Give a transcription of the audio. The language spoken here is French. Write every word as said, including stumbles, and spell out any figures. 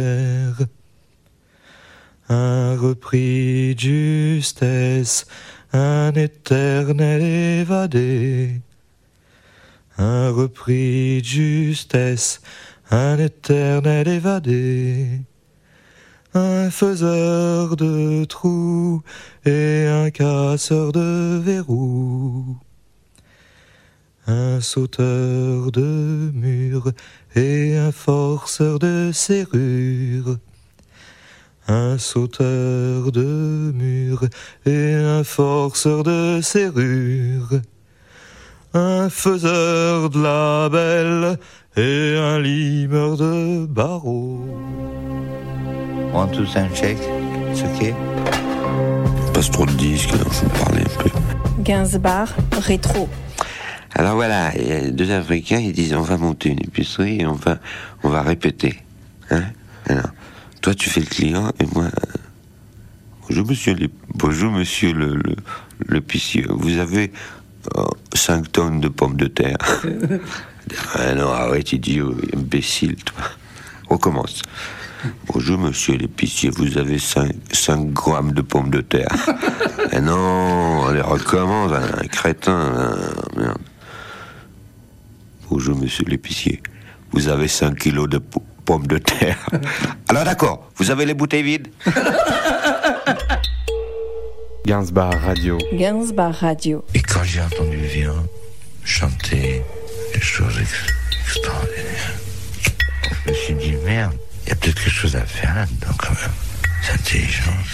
Un repris de justesse, un éternel évadé. Un repris de justesse, un éternel évadé. Un faiseur de trous et un casseur de verrous. Un sauteur de murs et un forceur de serrures. Un sauteur de murs et un forceur de serrures. Un faiseur de labels et un limeur de barreaux. On tous un chèque, ce qu'est. Passe trop de disques, alors je vous parlais un peu. Gainsbourg, rétro. Alors voilà, il y a deux Africains, ils disent on va monter une épicerie et on va, on va répéter. Hein? Alors, toi tu fais le client et moi... Euh, bonjour monsieur, les, bonjour monsieur le, le, l'épicier, vous avez euh, cinq tonnes de pommes de terre. Ah non, arrête idiot, imbécile toi. On commence. Bonjour monsieur l'épicier, vous avez cinq grammes de pommes de terre. Eh non, on les recommence, un crétin. Un, merde. Bonjour monsieur l'épicier, vous avez cinq kilos de p- pommes de terre. Alors d'accord, vous avez les bouteilles vides. Gainsbourg Radio. Gainsbourg Radio. Et quand j'ai entendu Vian chanter des choses ex- extraordinaires, je me suis dit merde, il y a peut-être quelque chose à faire là-dedans quand même. C'est intelligent.